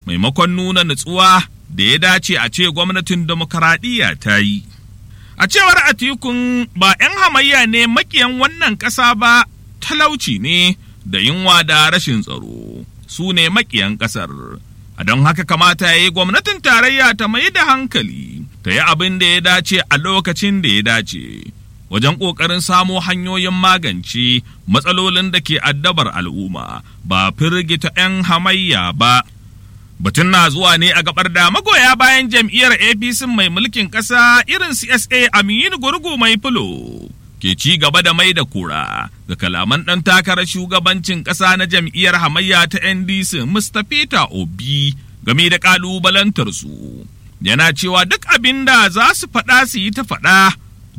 maimakon nuna nutsuwa da ya dace a ce gwamnatin demokaradiyya ta yi. A cewar Atikun ba 'yan hamayya ne makiyan wannan ƙasa ba, talauci ne da yunwa da rashin tsaro su ne makiyan ƙasar. A don haka kamata ya yi gwamnatin tarayya ta mai da hankali, ta yi abin da ya dace a lokacin da ya dace, wajen ƙoƙarin samo hanyoyin magance matsalolin da ke addabar al'umma, ba firgita 'yan hamayya ba. Batun na zuwa ne a gabar da magoya bayan jam'iyyar APC mai mulkin ƙasa irin CSA Aminu Gurgu Mai Fulo ke ci gaba da mai da kura ga kalaman ɗan takarar shugabancin ƙasa na jam'iyyar hamayya ta NDC Mustapha Obi game da ƙalubalantarsu. Yana cewa duk abin da za su faɗa su yi ta faɗa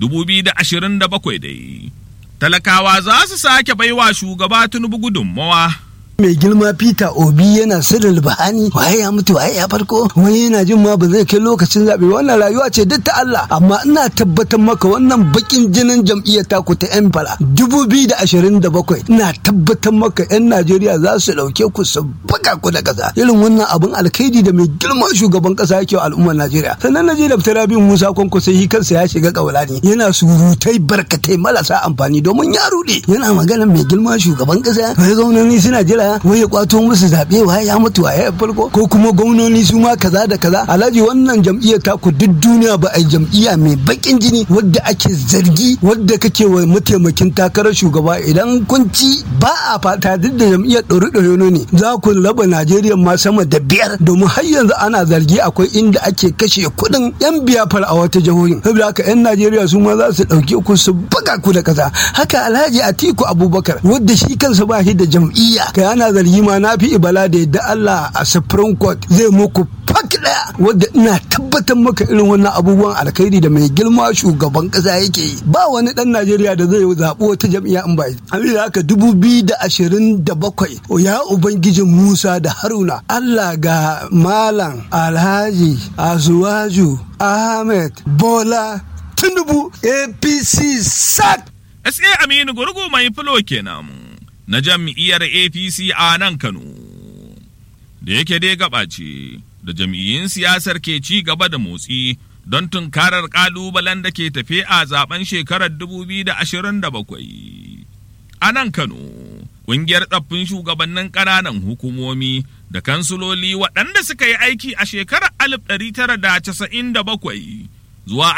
2027 dai. Talakawa za su sake baiwa shugaba Tinubu gudunmawa. Mai girma Peter Obi yana sirrin bahani waye ya mutu waye ya farko wani yana jin ma ba zai kai lokacin zaɓe. Wannan rayuwa ce duk ta Allah, amma ina tabbatar maka wannan bakin jinin jam'iyyar taku ta yan fara 2027 ina tabbatar maka yan Najeriya za su ɗauke ku su buga ku da ƙasa. Irin wannan abin alkhairi da mai girma shugaban ƙasa yake wa al'ummar Najeriya. Sannan na je da Rabi Musa Kwankwaso shi kansa ya shiga ƙaulani yana surutai barkatai marasa amfani domin ya ruɗe yana magana mai girma shugaban ƙasa wai gwamnati suna jira wai ya kwato musu zaɓe waye ya mutu waye ya farko ko kuma gwamnoni su ma kaza da kaza. Alhaji wannan jam'iyyar taku duk duniya ba a jam'iyya mai bakin jini wadda ake zargi wadda kake wa mataimakin takarar shugaba idan kun ci ba a fata duk da jam'iyyar ɗore-ɗore ne za ku raba Najeriya ma sama da 5 domin har yanzu ana zargi akwai inda ake kashe kuɗin yan biyafar a wata jihohin. Saboda haka yan Najeriya su ma za su ɗauke ku su buga ku da kaza. Haka Alhaji Atiku Abubakar wadda shi kansa ba shi da jam'iyya ana zargi ma na fi ibala da yadda Allah a Supreme Court zai muku fak daya wadda ina tabbatar maka irin wannan abubuwan alkhairi da mai girma shugaban kasa yake yi ba wani dan Najeriya da zai zaɓi wata jam'iyya in bai. Abin haka 2027 ya ubangijin Musa da Haruna Allah ga Malam Alhaji Azuwaju Ahmed Bola Tinubu APC SAT. SA Aminu Gurgu Mai Fulo kenan na jam'iyyar APC a nan Kano, da yake dai gaba ce da jam'iyyun siyasar ke ci gaba da motsi don tunkarar ƙalubalen da ke tafe a zaben shekarar 2027. A nan Kano, ƙungiyar tsaffin shugabannin ƙananan hukumomi da kansuloli waɗanda suka yi aiki a shekarar 1997 zuwa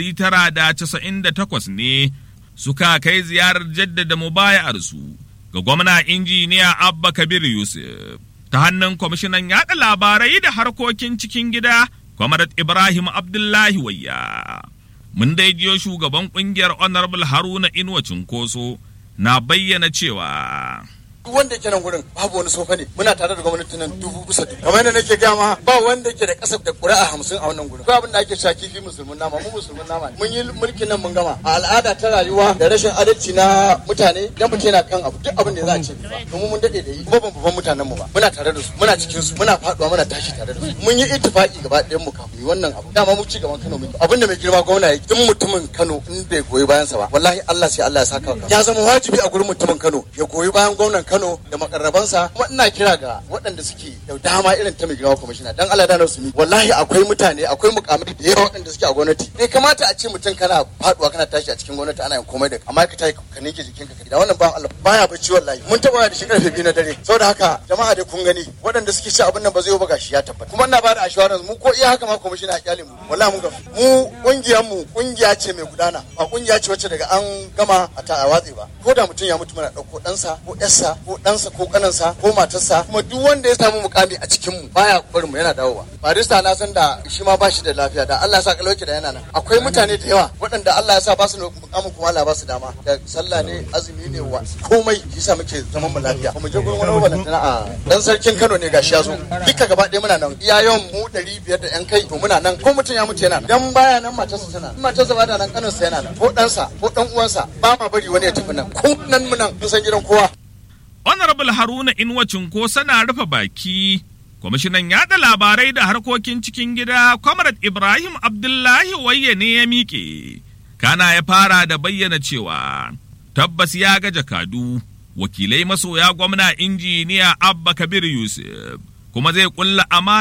1998 ne suka kai ziyarar jaddada mubaya'arsu ga gwamna injiniya Abba Kabir Yusuf ta hannun kwamishinan yaɗa labarai da harkokin cikin gida Kwamarat Ibrahim Abdullahi Wayya. Mun dai jiyo shugaban ƙungiyar Honorable Haruna Inuwa Cinkoso na bayyana cewa duk wanda yake nan gurin babu wani sofa ne muna tare da gwamnati nan 1000% kamar yadda nake gaya ma ba wanda yake da kasaf da ƙuri'a 50 a wannan gurin ko abin da ake cewa kifi musulmin nama mu musulmin nama mun yi mulkin nan mun gama a al'ada ta rayuwa da rashin adalci na mutane dan mutum yana kan abu duk abin da za a ce kuma mun dade da yi kuma ban babban mutanen mu ba muna tare da su muna cikin su muna faduwa muna tashi tare da su mun yi ittifaki gaba ɗayan mu kafin wannan abu dama mu ci gaban Kano mun abin da mai girma gwamna ya duk mutumin Kano in bai goyi bayan sa ba wallahi Allah sai Allah ya saka ya zama wajibi a gurin mutumin Kano ya goyi bayan gwamnan Kano da makarrabansa kuma ina kira ga waɗanda suke da dama irin ta mai girma kwamishina dan Allah da na su wallahi akwai mutane akwai mukamai da yawa waɗanda suke a gwamnati bai kamata a ce mutum kana faduwa kana tashi a cikin gwamnati ana yin komai da amma ka tayi ka nike jikinka ka da wannan ba Allah baya bacci wallahi mun taba da shi karfe 2 na dare saboda haka jama'a dai kun gani waɗanda suke ci abin nan ba zai yi ba gashi ya tabbata kuma ina ba da assurance mu ko iya haka ma kwamishina a kyale mu wallahi mun ga mu kungiya ce mai gudana ba kungiya ce wacce daga an gama a ta watsi ba ko da mutum ya mutu mana dauko ɗansa ko ƴarsa ko ɗansa ko kanansa ko matarsa kuma duk wanda ya samu mukami a cikin mu baya barin mu yana dawowa barista na san da shi ma bashi da lafiya da Allah ya sa kalauke da yana nan akwai mutane da yawa waɗanda Allah ya sa ba su mukamin kuma Allah ba su dama da sallah ne azumi ne wa komai yasa muke zaman mu lafiya kuma je gurin wani balantana a dan sarkin Kano ne gashi ya zo duka gaba ɗaya muna nan iya yawan mu 500 da yan kai to muna nan ko mutum ya mutu yana nan dan baya nan matarsa tana matarsa ba da nan kanansa yana nan ko ɗansa ko ɗan uwansa ba ma bari wani ya tafi nan ko nan mun nan mun san gidan kowa. Honorable Haruna Inuwa Cinkoso na rufe baki, kwamishinan yaɗa labarai da harkokin cikin gida Kwamarat Ibrahim Abdullahi Wayya ne ya miƙe. Kana ya fara da bayyana cewa tabbas ya ga jakadu, wakilai masoya gwamna injiniya Abba Kabir Yusuf, kuma zai ƙulla amana